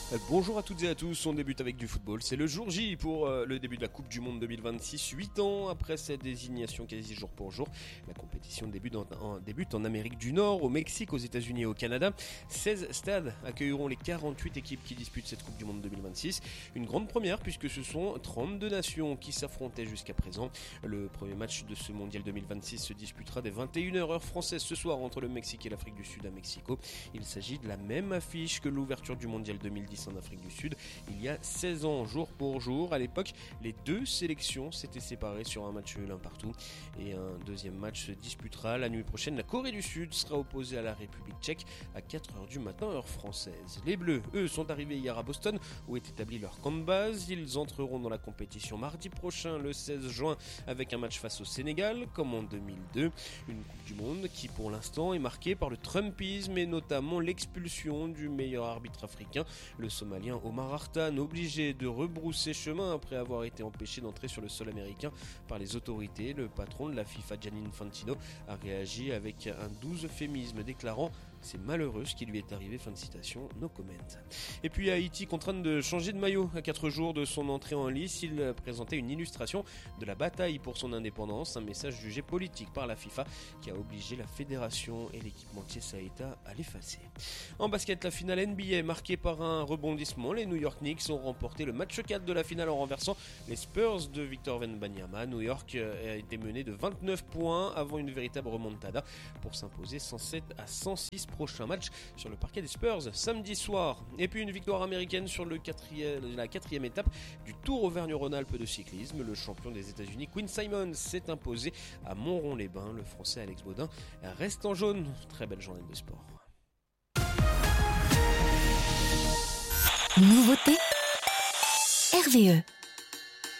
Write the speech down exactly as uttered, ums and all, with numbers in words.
Bonjour à toutes et à tous, on débute avec du football, c'est le jour J pour euh, le début de la Coupe du Monde deux mille vingt-six, huit ans après sa désignation quasi jour pour jour. La compétition débute en, en, débute en Amérique du Nord, au Mexique, aux États-Unis et au Canada. seize stades accueilleront les quarante-huit équipes qui disputent cette Coupe du Monde deux mille vingt-six. Une grande première puisque ce sont trente-deux nations qui s'affrontaient jusqu'à présent. Le premier match de ce mondial deux mille vingt-six se disputera dès vingt et une heures heure française ce soir entre le Mexique et l'Afrique du Sud à Mexico. Il s'agit de la même affiche que l'ouverture du mondial deux mille dix en Afrique du Sud, il y a seize ans, jour pour jour. À l'époque, les deux sélections s'étaient séparées sur un match nul un partout. Et un deuxième match se disputera la nuit prochaine. La Corée du Sud sera opposée à la République tchèque à quatre heures du matin, heure française. Les Bleus, eux, sont arrivés hier à Boston, où est établi leur camp de base. Ils entreront dans la compétition mardi prochain, le seize juin, avec un match face au Sénégal, comme en deux mille deux. Une Coupe du Monde qui, pour l'instant, est marquée par le trumpisme et notamment l'expulsion du meilleur arbitre africain, le Somalien Omar Artan, obligé de rebrousser chemin après avoir été empêché d'entrer sur le sol américain par les autorités. Le patron de la FIFA, Gianni Infantino, a réagi avec un doux euphémisme déclarant « C'est malheureux ce qui lui est arrivé », fin de citation, no comment. Et puis Haïti contraint de changer de maillot. À quatre jours de son entrée en lice, il présentait une illustration de la bataille pour son indépendance, un message jugé politique par la FIFA qui a obligé la fédération et l'équipementier Saïta à l'effacer. En basket, la finale N B A marquée par un rebondissement. Les New York Knicks ont remporté le match quatre de la finale en renversant les Spurs de Victor Wembanyama. New York a été mené de vingt-neuf points avant une véritable remontada pour s'imposer cent sept à cent six. Prochain match sur le parquet des Spurs samedi soir. Et puis une victoire américaine sur le quatrième, la quatrième étape du Tour Auvergne-Rhône-Alpes de cyclisme. Le champion des États-Unis, Quinn Simmons, s'est imposé à Montron-les-Bains. Le Français Alex Baudin reste en jaune. Très belle journée de sport. Nouveauté R V E.